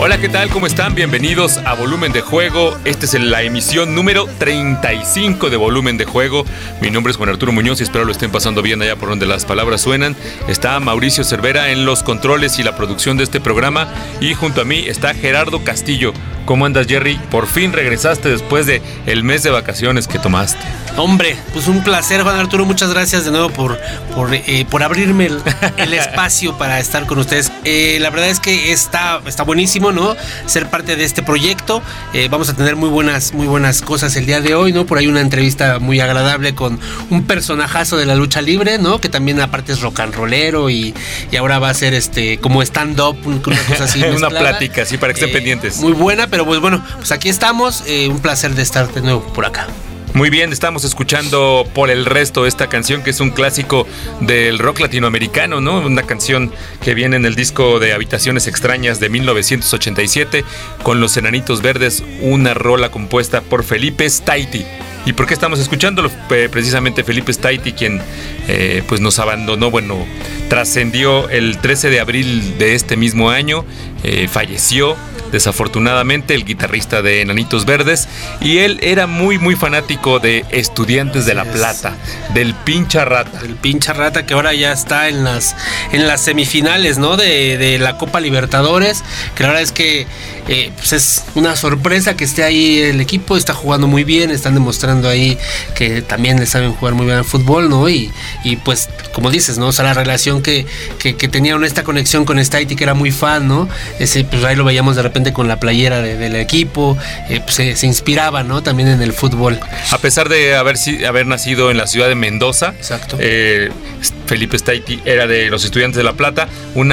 Hola, ¿qué tal? ¿Cómo están? Bienvenidos a Volumen de Juego. Esta es la emisión número 35 de Volumen de Juego. Mi nombre es Juan Arturo Muñoz y espero lo estén pasando bien allá por donde las palabras suenan. Está Mauricio Cervera en los controles y la producción de este programa. Y junto a mí está Gerardo Castillo. ¿Cómo andas, Jerry? Por fin regresaste después de el mes de vacaciones que tomaste. Hombre, pues un placer, Juan Arturo. Muchas gracias de nuevo por abrirme el espacio para estar con ustedes. La verdad es que está buenísimo, ¿no? Ser parte de este proyecto. Vamos a tener muy buenas cosas el día de hoy, ¿no? Por ahí una entrevista muy agradable con un personajazo de la lucha libre, ¿no? Que también aparte es rock and rollero y ahora va a ser como stand-up, una cosa así. Una plática, sí, para que estén pendientes. Muy buena, pero pues bueno, pues aquí estamos. Un placer de estar de nuevo por acá. Muy bien, estamos escuchando Por el Resto esta canción que es un clásico del rock latinoamericano, ¿no? Una canción que viene en el disco de Habitaciones Extrañas de 1987 con Los Enanitos Verdes, una rola compuesta por Felipe Staiti. ¿Y por qué estamos escuchándolo? Precisamente Felipe Staiti, quien pues nos abandonó, trascendió el 13 de abril de este mismo año, falleció desafortunadamente, el guitarrista de Enanitos Verdes, y él era muy fanático de Estudiantes de La Plata, del Pincha Rata. El Pincha Rata, que ahora ya está en las semifinales, ¿no? de la Copa Libertadores, que la verdad es que pues es una sorpresa que esté ahí el equipo, está jugando muy bien, están demostrando ahí que también le saben jugar muy bien al fútbol, ¿no? Y pues, como dices, ¿no? O sea, la relación que tenían esta conexión con Staiti, que era muy fan, ¿no? Pues ahí lo veíamos de repente con la playera del equipo, pues se inspiraba, ¿no? También en el fútbol. A pesar de haber nacido en la ciudad de Mendoza, exacto. Felipe Staiti era de los Estudiantes de La Plata,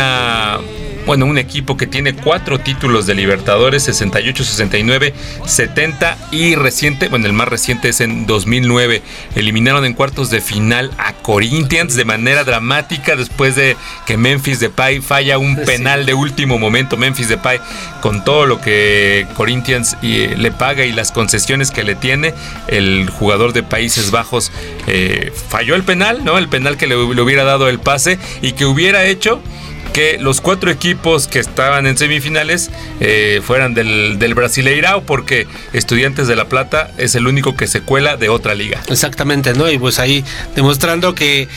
un equipo que tiene 4 títulos de Libertadores, 68, 69, 70 y reciente, el más reciente es en 2009. Eliminaron en cuartos de final a Corinthians de manera dramática después de que Memphis Depay falla un penal de último momento. Memphis Depay, con todo lo que Corinthians le paga y las concesiones que le tiene, el jugador de Países Bajos falló el penal, ¿no? El penal que le hubiera dado el pase y que hubiera hecho que los 4 equipos que estaban en semifinales fueran del Brasileirao, porque Estudiantes de La Plata es el único que se cuela de otra liga. Exactamente, ¿no? Y pues ahí demostrando que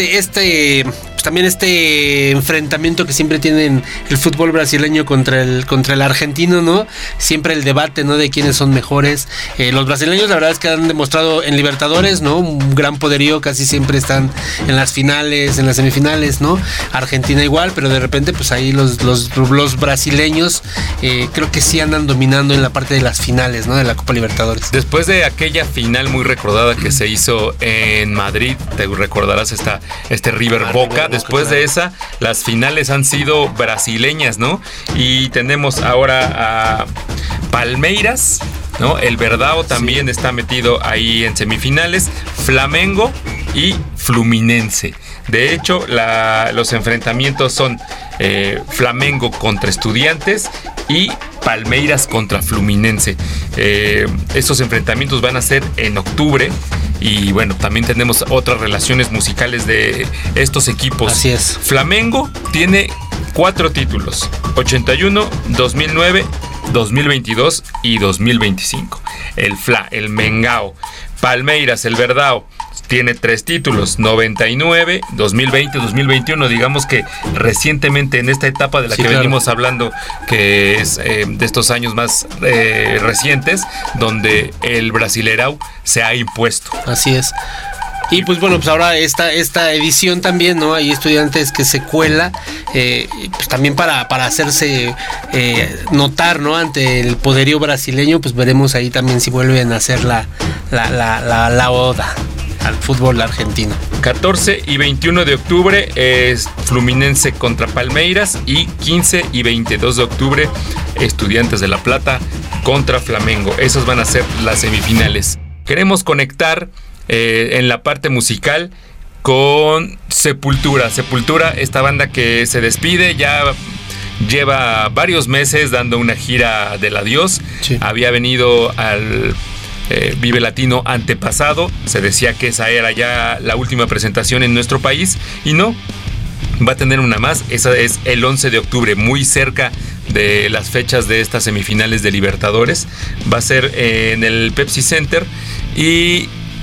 pues también este enfrentamiento que siempre tienen el fútbol brasileño contra el argentino, ¿no? Siempre el debate, ¿no? De quiénes son mejores. Los brasileños, la verdad es que han demostrado en Libertadores, ¿no? Un gran poderío, casi siempre están en las finales, en las semifinales, ¿no? Argentina igual, pero de repente pues ahí los brasileños creo que sí andan dominando en la parte de las finales, ¿no? De la Copa Libertadores. Después de aquella final muy recordada que se hizo en Madrid, te recordarás este River Boca. Después de esa, las finales han sido brasileñas, ¿no? Y tenemos ahora a Palmeiras, ¿no? El Verdão también está metido ahí en semifinales, Flamengo y Fluminense. De hecho, los enfrentamientos son Flamengo contra Estudiantes y Palmeiras contra Fluminense. Estos enfrentamientos van a ser en octubre. Y también tenemos otras relaciones musicales de estos equipos. Así es. Flamengo tiene 4 títulos: 81, 2009, 2022 y 2025. El Mengao. Palmeiras, el Verdão, tiene 3 títulos: 99, 2020, 2021. Digamos que recientemente, en esta etapa de la que venimos hablando, que es de estos años más recientes, donde el Brasileirão se ha impuesto. Así es. Y pues ahora esta edición también, ¿no? Hay Estudiantes que se cuela, pues también para hacerse notar, ¿no? Ante el poderío brasileño, pues veremos ahí también si vuelven a hacer la oda al fútbol argentino. 14 y 21 de octubre es Fluminense contra Palmeiras, y 15 y 22 de octubre Estudiantes de La Plata contra Flamengo. Esas van a ser las semifinales. Queremos conectar en la parte musical con Sepultura. Sepultura, esta banda que se despide, ya lleva varios meses dando una gira del adiós. Sí. Había venido al Vive Latino antepasado. Se decía que esa era ya la última presentación en nuestro país, y no, va a tener una más. Esa es el 11 de octubre, muy cerca de las fechas de estas semifinales de Libertadores. Va a ser en el Pepsi Center, y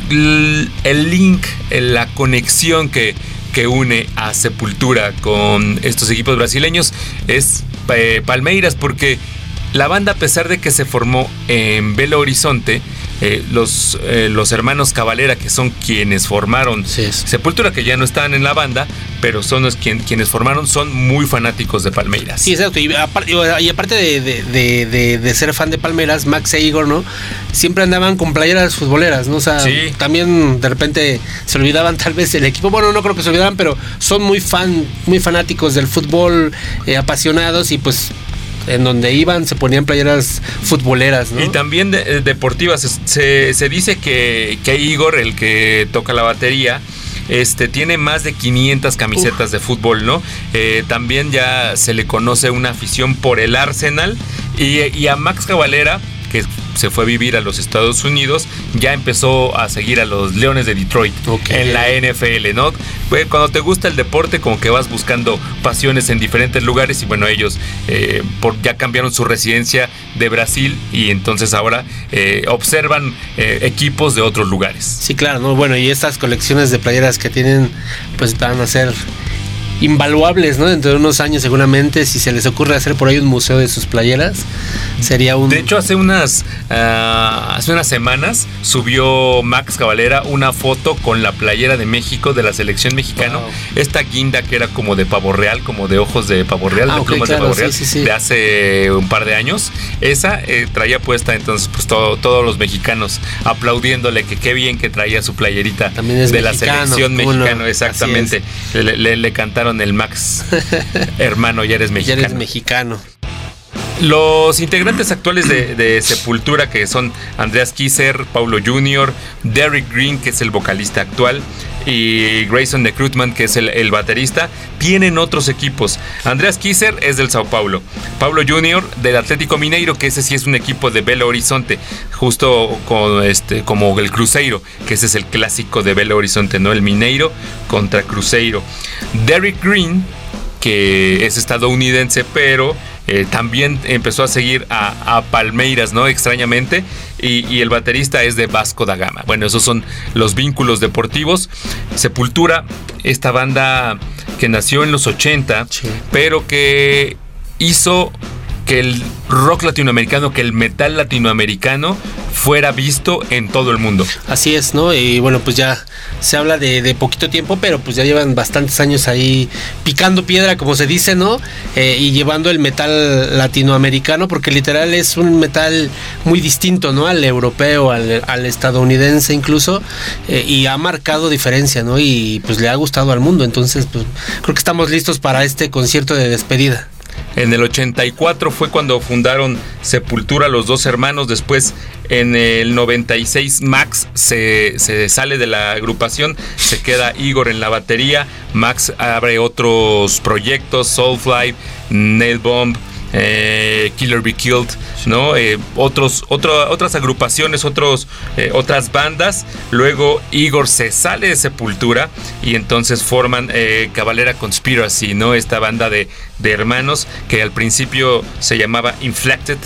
el link, la conexión que une a Sepultura con estos equipos brasileños es Palmeiras, porque la banda, a pesar de que se formó en Belo Horizonte, los hermanos Cavalera, que son quienes formaron Sepultura, que ya no están en la banda, pero son quienes formaron, son muy fanáticos de Palmeiras. Sí, exacto. Y aparte de ser fan de Palmeiras, Max e Igor, ¿no? Siempre andaban con playeras futboleras, ¿no? O sea, también de repente se olvidaban tal vez el equipo. Bueno, no creo que se olvidaran, pero son muy fanáticos del fútbol, apasionados, y pues en donde iban se ponían playeras futboleras, ¿no? Y también deportivas. Se dice que Igor, el que toca la batería, tiene más de 500 camisetas de fútbol, ¿no? También ya se le conoce una afición por el Arsenal, y a Max Cavalera, que se fue a vivir a los Estados Unidos, ya empezó a seguir a los Leones de Detroit en la NFL, ¿no? Pues cuando te gusta el deporte, como que vas buscando pasiones en diferentes lugares, y bueno, ellos ya cambiaron su residencia de Brasil, y entonces ahora observan equipos de otros lugares. Sí, claro, ¿no? Bueno, y estas colecciones de playeras que tienen, pues van a ser invaluables, ¿no? Dentro de unos años, seguramente, si se les ocurre hacer por ahí un museo de sus playeras, sería un... De hecho, hace unas semanas subió Max Cavalera una foto con la playera de México, de la selección mexicana. Wow. Esta guinda que era como de pavo real, como de ojos de pavo real, de plumas de pavo real, de hace un par de años. Esa traía puesta, entonces, pues todos los mexicanos aplaudiéndole, que qué bien que traía su playerita de la selección mexicana. Exactamente. Le cantaron el Max, hermano, ya eres mexicano. Ya eres mexicano. Los integrantes actuales de Sepultura, que son Andreas Kisser, Paulo Jr., Derek Green, que es el vocalista actual, y Grayson de Krutman, que es el baterista, tienen otros equipos. Andreas Kisser es del Sao Paulo, Paulo Jr. del Atlético Mineiro, que ese sí es un equipo de Belo Horizonte, justo como el Cruzeiro, que ese es el clásico de Belo Horizonte, ¿no? El Mineiro contra Cruzeiro. Derek Green, que es estadounidense, pero también empezó a seguir a Palmeiras, ¿no? Extrañamente. Y el baterista es de Vasco da Gama. Bueno, esos son los vínculos deportivos. Sepultura, esta banda que nació en los 80, pero que hizo que el rock latinoamericano, que el metal latinoamericano fuera visto en todo el mundo. Así es, ¿no? Y bueno, pues ya se habla de poquito tiempo, pero pues ya llevan bastantes años ahí picando piedra, como se dice, ¿no? Y llevando el metal latinoamericano, porque literal es un metal muy distinto, ¿no? Al europeo, al estadounidense incluso, y ha marcado diferencia, ¿no? Y pues le ha gustado al mundo, entonces pues creo que estamos listos para este concierto de despedida. En el 84 fue cuando fundaron Sepultura los dos hermanos. Después, en el 96, Max se sale de la agrupación, se queda Igor en la batería. Max abre otros proyectos, Soulfly, Nailbomb, Killer Be Killed, ¿no? Otras agrupaciones, otras bandas. Luego Igor se sale de Sepultura y entonces forman Cavalera Conspiracy, ¿no? Esta banda de hermanos que al principio se llamaba Inflected,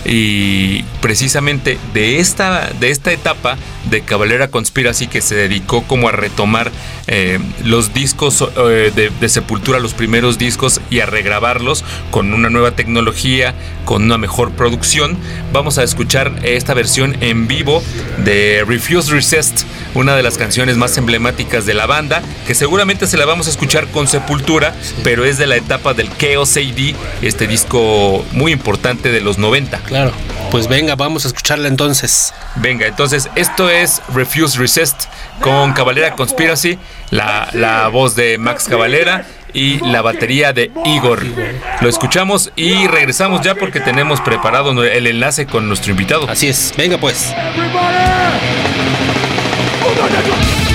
y precisamente de esta etapa de Cavalera Conspiracy, que se dedicó como a retomar los discos de Sepultura, los primeros discos, y a regrabarlos con una nueva tecnología, con una mejor producción. Vamos a escuchar esta versión en vivo de Refuse Resist, una de las canciones más emblemáticas de la banda, que seguramente se la vamos a escuchar con Sepultura, pero es de la etapa del Chaos AD, este disco muy importante de los 90. Claro, pues venga, vamos a escucharla entonces. Venga, entonces esto es Refuse Resist con Cavalera Conspiracy, la voz de Max Cavalera y la batería de Igor. Lo escuchamos y regresamos ya, porque tenemos preparado el enlace con nuestro invitado. Así es, venga pues.